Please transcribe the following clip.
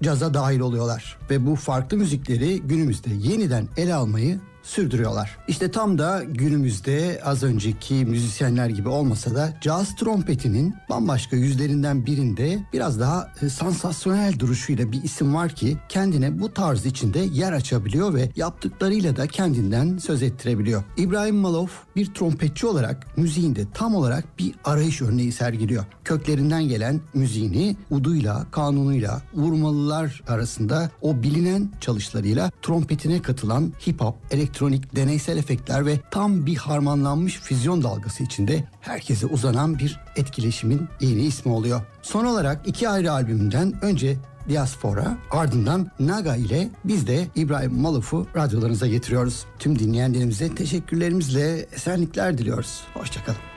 caza dahil oluyorlar ve bu farklı müzikleri günümüzde yeniden ele almayı sürdürüyorlar. İşte tam da günümüzde az önceki müzisyenler gibi olmasa da caz trompetinin bambaşka yüzlerinden birinde biraz daha sansasyonel duruşuyla bir isim var ki kendine bu tarz içinde yer açabiliyor ve yaptıklarıyla da kendinden söz ettirebiliyor. İbrahim Maluf bir trompetçi olarak müziğinde tam olarak bir arayış örneği sergiliyor. Köklerinden gelen müziğini uduyla, kanunuyla, vurmalılar arasında o bilinen çalışlarıyla trompetine katılan hip hop, elektronik, deneysel efektler ve tam bir harmanlanmış füzyon dalgası içinde herkese uzanan bir etkileşimin yeni ismi oluyor. Son olarak 2 ayrı albümünden önce Diaspora, ardından Naga ile biz de İbrahim Maluf'u radyolarınıza getiriyoruz. Tüm dinleyenlerimize teşekkürlerimizle esenlikler diliyoruz. Hoşçakalın.